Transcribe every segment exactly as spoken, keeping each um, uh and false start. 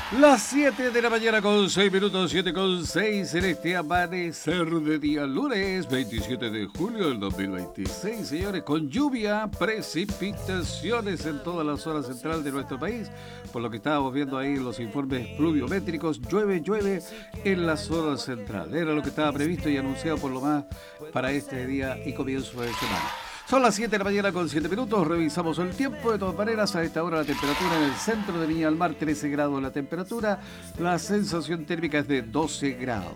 Las siete de la mañana con seis minutos, siete con seis en este amanecer de día lunes veintisiete de julio del dos mil veintiséis, señores, con lluvia, precipitaciones en toda la zona central de nuestro país, por lo que estábamos viendo ahí en los informes pluviométricos, llueve, llueve en la zona central, era lo que estaba previsto y anunciado por lo más para este día y comienzo de semana. Son las siete de la mañana con siete minutos, revisamos el tiempo. De todas maneras, a esta hora la temperatura en el centro de Viña del Mar, trece grados la temperatura, la sensación térmica es de doce grados.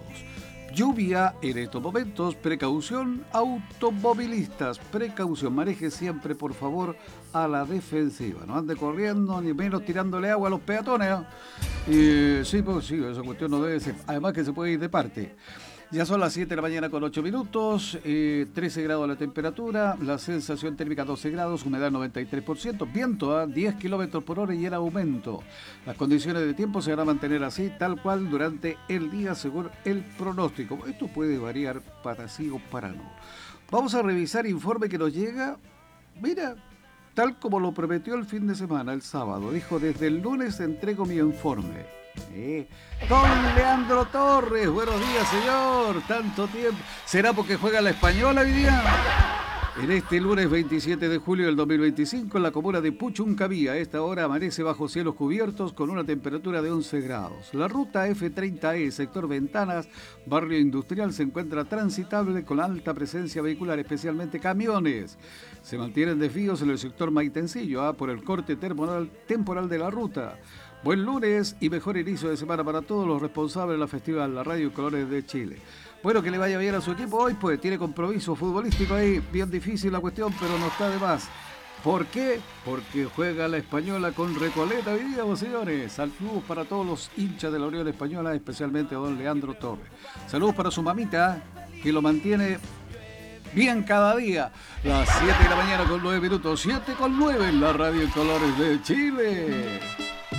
Lluvia en estos momentos, precaución automovilistas, precaución, maneje siempre por favor a la defensiva, no ande corriendo ni menos tirándole agua a los peatones. ¿Eh? Y sí, pues sí, esa cuestión no debe ser, además que se puede ir de parte. Ya son las siete de la mañana con ocho minutos, eh, trece grados la temperatura, la sensación térmica doce grados, humedad noventa y tres por ciento, viento a diez kilómetros por hora y en aumento. Las condiciones de tiempo se van a mantener así, tal cual durante el día según el pronóstico. Esto puede variar para sí o para no. Vamos a revisar informe que nos llega, mira, tal como lo prometió el fin de semana, el sábado. Dijo, desde el lunes entrego mi informe. Eh, Don Leandro Torres, buenos días, señor. Tanto tiempo. ¿Será porque juega la Española hoy día? En este lunes veintisiete de julio del dos mil veinticinco, en la comuna de Puchuncaví, a esta hora amanece bajo cielos cubiertos con una temperatura de once grados. La ruta F treinta E, sector Ventanas, barrio industrial, se encuentra transitable con alta presencia vehicular, especialmente camiones. Se mantienen desvíos en el sector Maitencillo, ¿ah? por el corte temporal, temporal de la ruta. Buen lunes y mejor inicio de semana para todos los responsables de la Festival La Radio Colores de Chile. Bueno, que le vaya bien a su equipo hoy, pues tiene compromiso futbolístico ahí, bien difícil la cuestión, pero no está de más. ¿Por qué? Porque juega la Española con Recoleta hoy día, señores. Saludos para todos los hinchas de la Unión Española, especialmente a don Leandro Torres. Saludos para su mamita, que lo mantiene bien cada día. Las siete de la mañana con nueve minutos, siete con nueve en la Radio Colores de Chile.